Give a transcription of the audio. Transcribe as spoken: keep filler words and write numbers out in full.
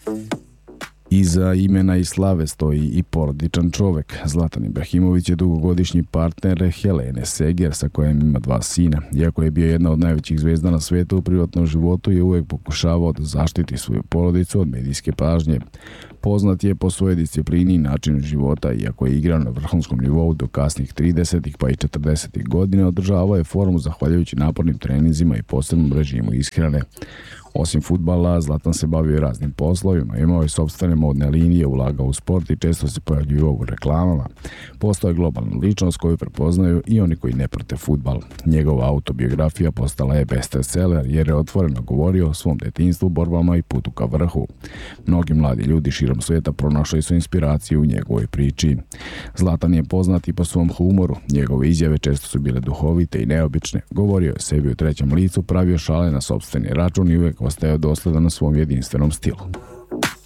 Iza imena i slave stoji i porodičan čovek. Zlatan Ibrahimović je dugogodišnji partner Helene Seger, sa kojom ima dva sina. Iako je bio jedna od najvećih zvezda na svetu u privatnom životu, je uvek pokušavao da zaštiti svoju porodicu od medijske pažnje. Poznat je po svojoj disciplini i načinu života, iako je igrao na vrhunskom nivou do kasnih tridesetih pa i četrdesetih godina, održavao je formu zahvaljujući napornim treninzima i posebnom režimu ishrane. Osim fudbala, Zlatan se bavio raznim poslovima, imao je sopstvene modne linije, ulagao u sport i često se pojavljivao u reklamama. Postao je globalna ličnost koju prepoznaju i oni koji ne prate fudbal. Njegova autobiografija postala je bestseller jer je otvoreno govorio o svom detinjstvu, borbama i putu ka vrhu. Mnogi mladi ljudi širom sveta pronašli su inspiraciju u njegovoj priči. Zlatan je poznat i po svom humoru. Njegove izjave često su bile duhovite i neobične. Govorio je sebi u trećem licu, pravio šale na sopstveni račun i uvek ostajao dosledan na svom jedinstvenom stilu.